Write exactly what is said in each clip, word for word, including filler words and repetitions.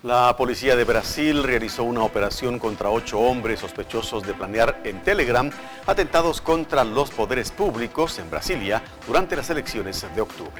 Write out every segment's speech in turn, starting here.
La policía de Brasil realizó una operación contra ocho hombres sospechosos de planear en Telegram atentados contra los poderes públicos en Brasilia durante las elecciones de octubre.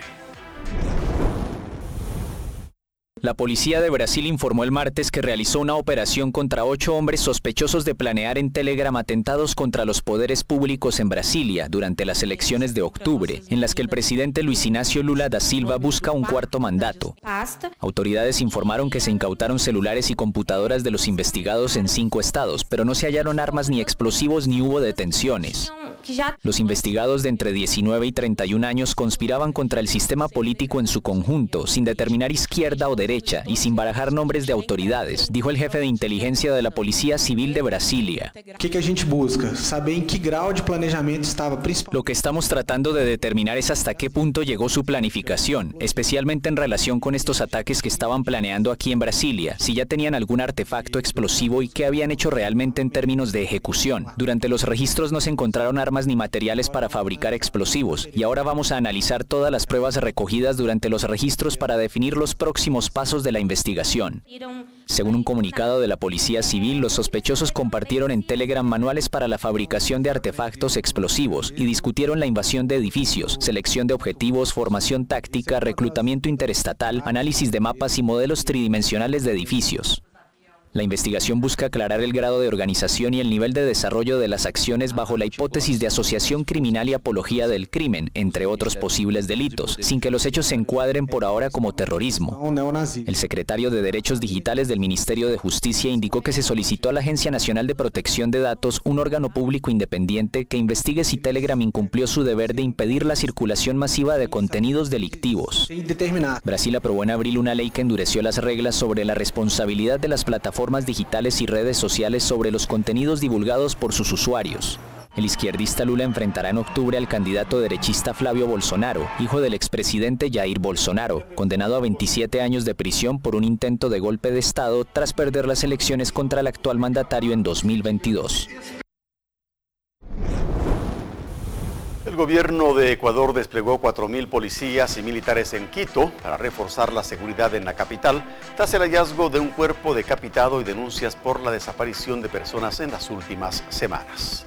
La policía de Brasil informó el martes que realizó una operación contra ocho hombres sospechosos de planear en Telegram atentados contra los poderes públicos en Brasilia durante las elecciones de octubre, en las que el presidente Luis Inácio Lula da Silva busca un cuarto mandato. Autoridades informaron que se incautaron celulares y computadoras de los investigados en cinco estados, pero no se hallaron armas ni explosivos ni hubo detenciones. Los investigados de entre diecinueve y treinta y un años conspiraban contra el sistema político en su conjunto, sin determinar izquierda o derecha y sin barajar nombres de autoridades, dijo el jefe de inteligencia de la Policía Civil de Brasilia. ¿Qué que a gente busca? Saber en qué grado de planejamiento estaba principal. Lo que estamos tratando de determinar es hasta qué punto llegó su planificación, especialmente en relación con estos ataques que estaban planeando aquí en Brasilia, si ya tenían algún artefacto explosivo y qué habían hecho realmente en términos de ejecución. Durante los registros no se encontraron armas ni materiales para fabricar explosivos, y ahora vamos a analizar todas las pruebas recogidas durante los registros para definir los próximos pasos de la investigación. Según un comunicado de la Policía Civil, los sospechosos compartieron en Telegram manuales para la fabricación de artefactos explosivos y discutieron la invasión de edificios, selección de objetivos, formación táctica, reclutamiento interestatal, análisis de mapas y modelos tridimensionales de edificios. La investigación busca aclarar el grado de organización y el nivel de desarrollo de las acciones bajo la hipótesis de asociación criminal y apología del crimen, entre otros posibles delitos, sin que los hechos se encuadren por ahora como terrorismo. El secretario de Derechos Digitales del Ministerio de Justicia indicó que se solicitó a la Agencia Nacional de Protección de Datos, un órgano público independiente, que investigue si Telegram incumplió su deber de impedir la circulación masiva de contenidos delictivos. Brasil aprobó en abril una ley que endureció las reglas sobre la responsabilidad de las plataformas digitales y redes sociales sobre los contenidos divulgados por sus usuarios. El izquierdista Lula enfrentará en octubre al candidato derechista Flavio Bolsonaro, hijo del expresidente Jair Bolsonaro, condenado a veintisiete años de prisión por un intento de golpe de Estado tras perder las elecciones contra el actual mandatario en dos mil veintidós. El gobierno de Ecuador desplegó cuatro mil policías y militares en Quito para reforzar la seguridad en la capital tras el hallazgo de un cuerpo decapitado y denuncias por la desaparición de personas en las últimas semanas.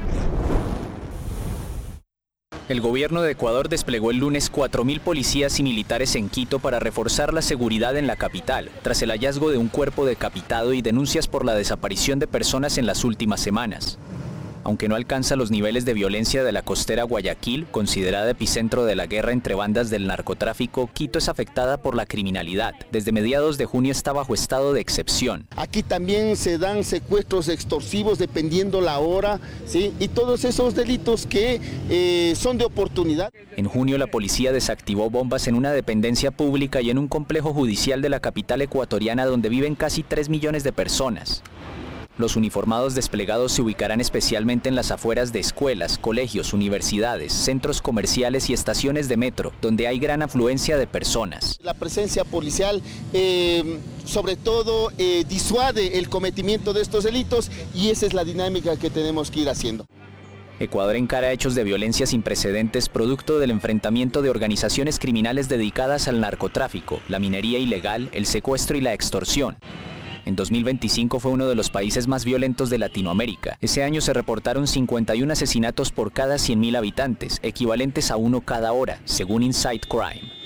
El gobierno de Ecuador desplegó el lunes cuatro mil policías y militares en Quito para reforzar la seguridad en la capital, tras el hallazgo de un cuerpo decapitado y denuncias por la desaparición de personas en las últimas semanas. Aunque no alcanza los niveles de violencia de la costera Guayaquil, considerada epicentro de la guerra entre bandas del narcotráfico, Quito es afectada por la criminalidad. Desde mediados de junio está bajo estado de excepción. Aquí también se dan secuestros extorsivos dependiendo la hora, ¿sí? Y todos esos delitos que eh, son de oportunidad. En junio la policía desactivó bombas en una dependencia pública y en un complejo judicial de la capital ecuatoriana donde viven casi tres millones de personas. Los uniformados desplegados se ubicarán especialmente en las afueras de escuelas, colegios, universidades, centros comerciales y estaciones de metro, donde hay gran afluencia de personas. La presencia policial, eh, sobre todo, eh, disuade el cometimiento de estos delitos y esa es la dinámica que tenemos que ir haciendo. Ecuador encara hechos de violencia sin precedentes producto del enfrentamiento de organizaciones criminales dedicadas al narcotráfico, la minería ilegal, el secuestro y la extorsión. En dos mil veinticinco fue uno de los países más violentos de Latinoamérica. Ese año se reportaron cincuenta y uno asesinatos por cada cien mil habitantes, equivalentes a uno cada hora, según Inside Crime.